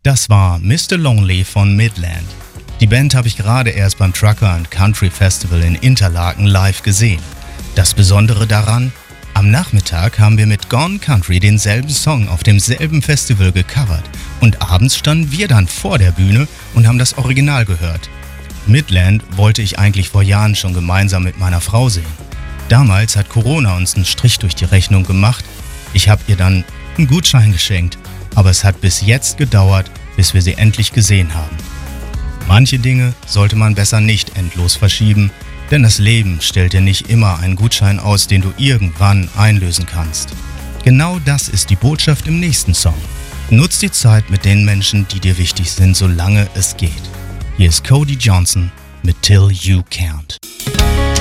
Das war Mr. Lonely von Midland. Die Band habe ich gerade erst beim Trucker and Country Festival in Interlaken live gesehen. Das Besondere daran, am Nachmittag haben wir mit Gone Country denselben Song auf demselben Festival gecovert und abends standen wir dann vor der Bühne und haben das Original gehört. Midland wollte ich eigentlich vor Jahren schon gemeinsam mit meiner Frau sehen. Damals hat Corona uns einen Strich durch die Rechnung gemacht. Ich habe ihr dann einen Gutschein geschenkt, aber es hat bis jetzt gedauert, bis wir sie endlich gesehen haben. Manche Dinge sollte man besser nicht endlos verschieben, denn das Leben stellt dir nicht immer einen Gutschein aus, den du irgendwann einlösen kannst. Genau das ist die Botschaft im nächsten Song. Nutz die Zeit mit den Menschen, die dir wichtig sind, solange es geht. Hier ist Cody Johnson mit Till You Can't.